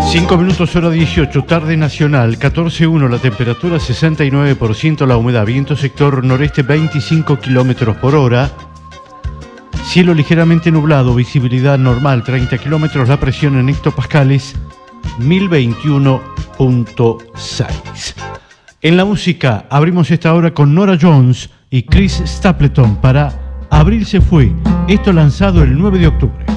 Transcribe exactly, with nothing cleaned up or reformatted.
cinco minutos hora dieciocho, tarde nacional, catorce uno la temperatura, sesenta y nueve por ciento la humedad, viento sector noreste veinticinco kilómetros por hora, cielo ligeramente nublado, visibilidad normal treinta kilómetros, la presión en hectopascales mil veintiuno punto seis. En la música abrimos esta hora con Norah Jones y Chris Stapleton para Abril se fue, esto lanzado el nueve de octubre.